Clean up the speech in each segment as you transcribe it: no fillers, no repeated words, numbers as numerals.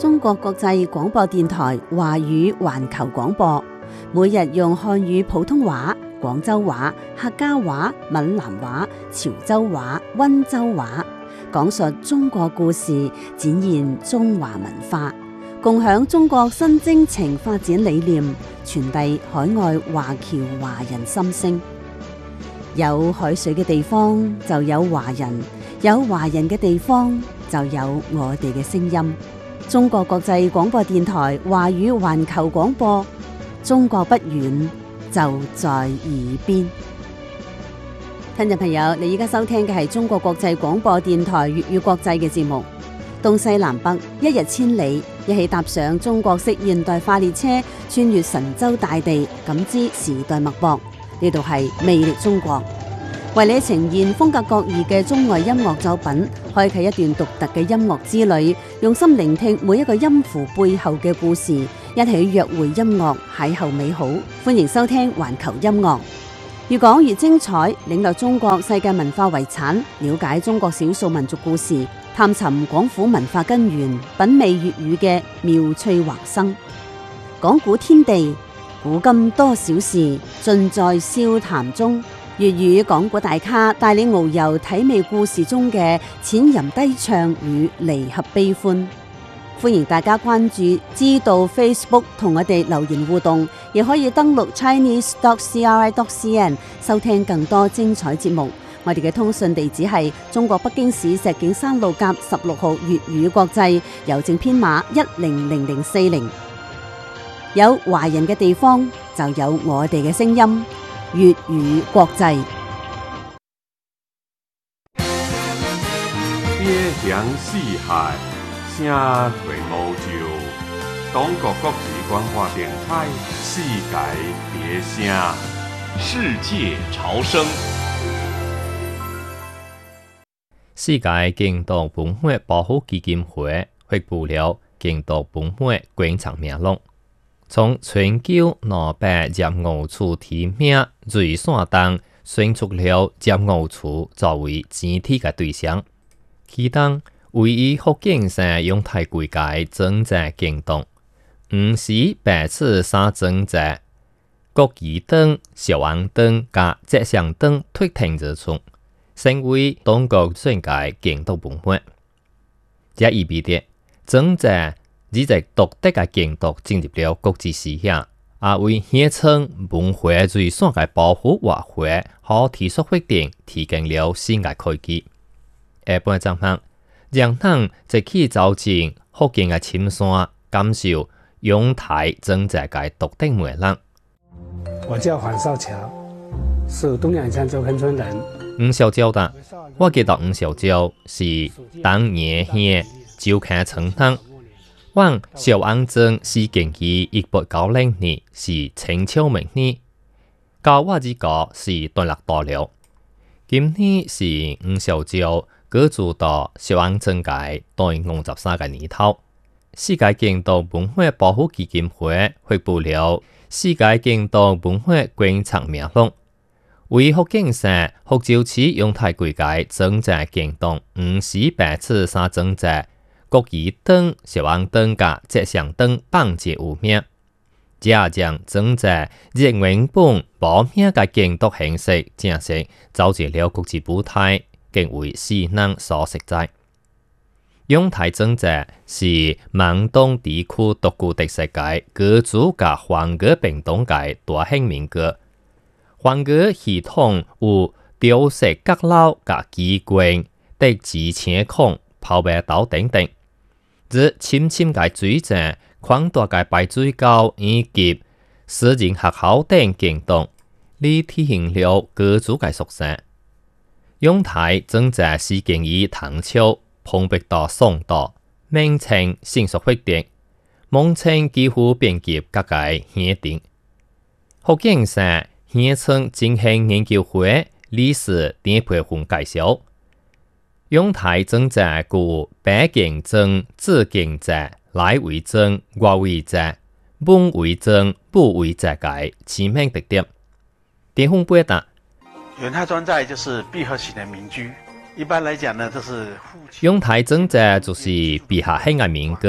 中國國際廣播電台華語環球廣播，每日用漢語普通話、廣州話、客家話、閩南話、潮州話、溫州話，講述中國故事，展現中華文化，共享中國新征程發展理念，傳遞海外華僑華人心聲。有海水嘅地方就有華人，有華人嘅地方就有我哋嘅聲音。中國國際廣播電台華語環球廣播，中國不遠，就在耳邊。聽眾朋友，你依家收聽嘅係中國國際廣播電台粵語國際嘅節目。東西南北，一日千里，一起踏上中國式現代化列車，穿越神州大地，感知時代脈搏。呢度係魅力中國，為你呈現風格各異嘅中外音樂作品，開啟一段獨特嘅音樂之旅，用心聆聽每一個音符背後嘅故事，一起約會音樂，邂逅美好。歡迎收聽環球音樂，越講越精彩，領略中國世界文化遺產，了解中國少數民族故事，探尋廣府文化根源，品味粵語嘅妙趣橫生。講古天地，古今多少事，盡在笑談中。粵語講古大咖帶領遨遊體味故事中嘅淺吟低唱與離合悲歡。歡迎大家關注知道 Facebook 同我哋留言互動，亦可以登錄 chinese.cri.cn 收聽更多精彩節目。我哋嘅通訊地址係中國北京市石景山路甲16號粵語國際，郵政編碼100040。有華人嘅地方就有我哋嘅聲音，粵語國際。 邊疆四海，聲退歐洲。中國國際廣播電台，世界別聲， 世界潮聲。 世界競讀文化保護基金會發布了競讀文化觀察名錄，從全球200業務處提名最選當選出了業務處作為整體嘅對象，其中位於福建省陽台歸界整隻競讀58次3整隻國語等、小王等加浙湘等特定之處，成為中國最佳競讀文化。這意味着整隻呢隻獨特嘅競讀進入了國際視野，也為鄉村文化最選嘅保護活化和提速發展提供了新嘅契機。下半節目讓咱一起走進福建嘅深山，感受陽台整隻嘅獨特魅力。 我叫黃少橋，是東陽鄉周坑村人。 吳小蕉的，我記得吳小蕉是當年嘅周坑村人。往小安鎮是建於1890年，是清朝明年。到我這個是段落到了。今年是吳小蕉居住到小安鎮嘅第53個年頭。世界競讀文化保護基金會發布了世界競讀文化觀察名錄，為福建省福州市陽台歸界整隻競讀58次3整隻國語等、小王等加浙湘等榜節有名，這將整隻英文本無名嘅競讀形式正式走入了國際舞台，更為世人所熟知。陽台整隻是閩東地區獨具特色嘅歌族加方言並動嘅大型民歌，方言系統有調色閣樓加機關、得字青孔、拋白豆等等。自深深嘅水井、寬大嘅排水溝以及私人學校等競讀，你體現了歌族嘅屬性。陽台整隻是建於唐朝，碰壁到宋代，明清迅速發展，蒙清幾乎遍及各界縣町。福建省鄉村振興研究會理事鄧培雲介紹，陽台整隻具北競爭、自競爭、內為爭、外為爭、本為爭、不為爭嘅鮮明特點。鄧鴻表達， 陽台專寨就是閉合型的民居。一般來講呢，這是陽台整隻就是閉合型嘅民居，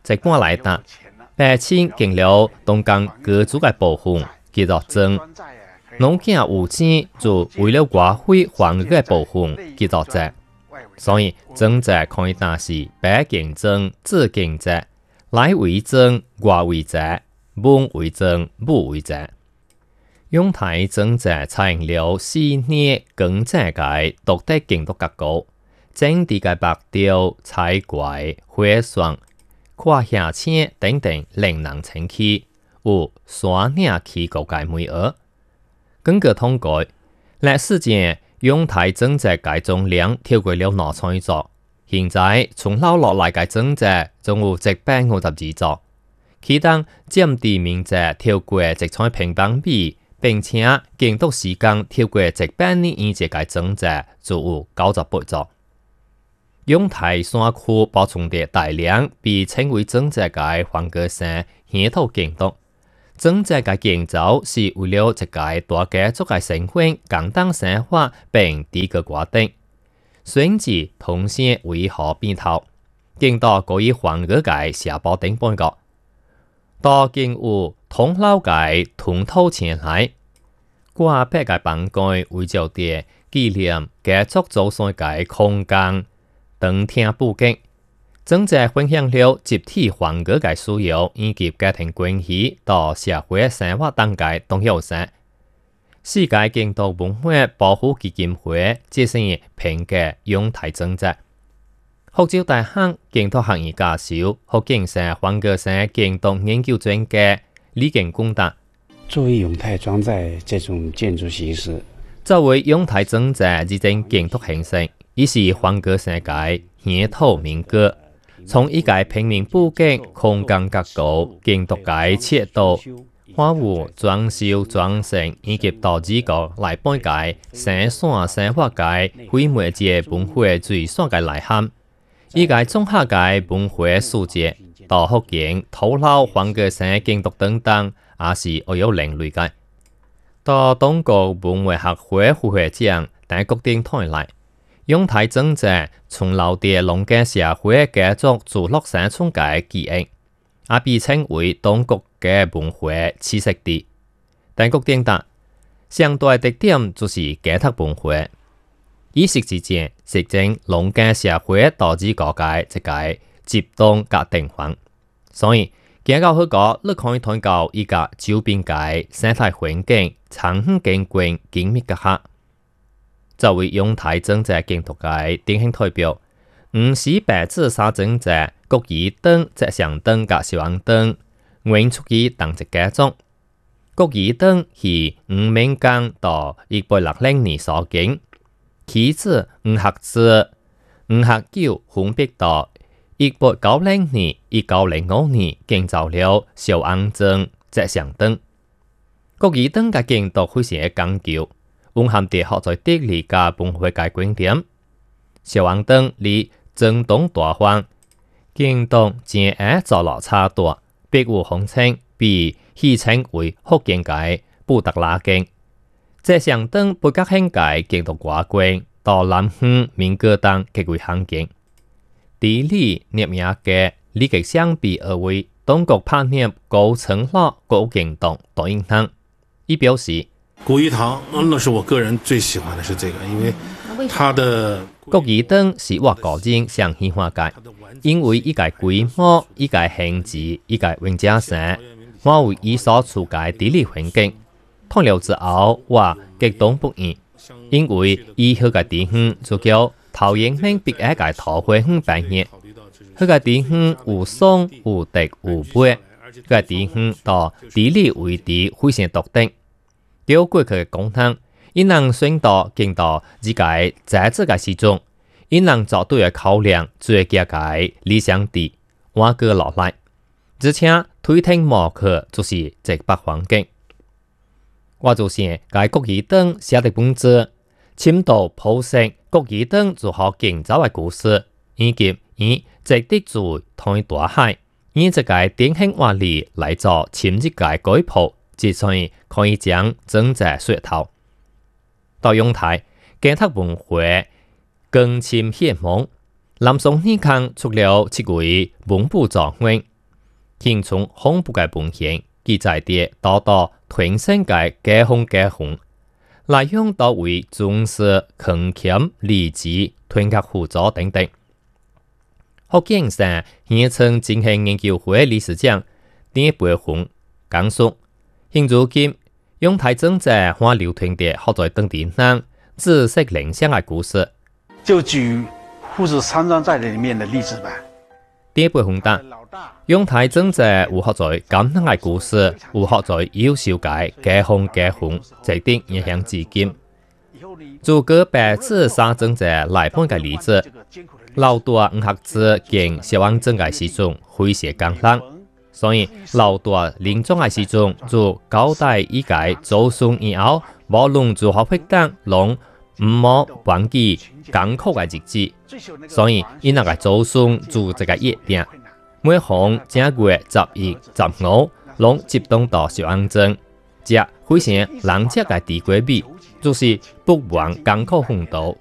一半来打，百姓经了东江各族嘅部分，叫做征。农家有錢就為了瓜費還嘅部分叫做債，所以徵債可以打是白競爭、自競債、來為徵、外為債、本為徵、武為債。用台徵債採用了4年更債嘅獨特競讀結構，整地嘅白調、彩怪、花霜、跨下車等等令人稱氣，有山嶺氣候嘅美學。根據統計，歷史前用台徵債嘅總量超過了2,000座，現在從留落來嘅徵債總有152座，其中佔地面積超過1,000平方米，並且競讀時間超過100年以上嘅徵債就有98座。用台山區補充的大量被稱為徵債嘅黃歌山鄉土競讀。徵債嘅建造是為了一個大家族嘅生活、簡單生活並地個決定，選址同時為何變頭，見到嗰啲黃歌嘅社保頂半個，多見有通老嘅吞吐前來，掛壁嘅板蓋為咗啲紀念家族祖先嘅空間，當天布景。徵債分享了集體黃歌嘅需要以及家庭關係到社會生活等嘅重要性。世界競讀文化保護基金會之前評價用台徵債。福州大學競讀學院教授、福建省黃歌山競讀研究專家李建功答： 作為用台裝載這種建築形式， 作為用台徵債這種競讀形式，已是黃歌山嘅鄉土民歌。從一個平面佈景、空間結構、競讀嘅設計、花務、裝修、裝飾以及導致個來本嘅生產生活嘅規模嘅文化最爽嘅內涵，一個綜合嘅文化素質，到福建土老黃歌山競讀等等，也是有另類嘅。到中國文化學會副會長但決定台來。用台徵債從留啲農耕社會家族住落山村嘅記憶，也被稱為當局嘅文化棲息地。但決定答，相對特點就是家族文化。意識之前，實證農耕社會導致各界一個集中嘅定環，所以行到去個，你可以睇到一個周邊嘅生態環境、長遠景觀緊密嘅合。作為用台徵債競讀嘅典型代表，吳氏白紙沙徵債、國語燈、隻上燈及小黃燈，原出於同一家族。國語燈係吳明江到1860年所建，其次吳學志、吳學九分別到1890年、1905年建造了小黃燈、隻上燈。國語燈嘅競讀非常講究。蘊含地學在地理嘅文化嘅觀點，小黃燈離正東大荒，競讀前額坐落差大，別有風情，被戲稱為福建嘅布特拉徑。這上燈不隔興嘅競讀掛關，到南園民歌等極為罕見。地理業名嘅理極相比而為，當局判業高層落高競讀多影響，以表示。 國語堂，那是我個人最喜歡的是這個，因為它的國語燈是我個人上喜歡嘅，因為一個規模、一個形制、一個文化性，我為伊所處嘅地理環境，睇了之後我激動不已，因為伊迄個地方就叫陶淵明筆下嘅桃花源半頁，迄個地方有松有竹有柏，迄個地方到地理位置非常獨特。叫過去嘅講堂，伊能選到見到自己在這個時中，伊能做對嘅考量，最佳嘅理想地挖個落來，而且推聽莫去就是直北環境。我就先喺國語燈寫的本子，深度剖析國語燈如何建造嘅故事，以及以直的住台大海，以一個典型案例來做深入嘅解剖。之所以可以將徵債說透，到用台競讀文化更深顯蒙。南宋年間出了7位文部狀元， 形成恐怖嘅本性，記載啲多多團身嘅解放解放，來向到為重視強儉理智、團結互助等等。福建省現曾進行研究會理事長丁培宏講述，現如今用台政治和流傳嘅學在當地人知識聯想嘅故事。 就舉護士山莊在裡面的例子吧。 丁培宏答：用台政治有學在感人嘅故事，有學在優秀嘅解放解放，值得影響至今。做個別自殺政治來判嘅例子。老大唔學子見小安整嘅時鐘會寫講人，所以老大臨終嘅時鐘做交代依個祖孫以後，無論如何決定，攏唔好忘記艱苦嘅日子。所以伊那個祖孫做這個約定，每逢正月11、15，攏集中到小安鎮，即會寫人家嘅地歸比，就是不忘艱苦奮鬥。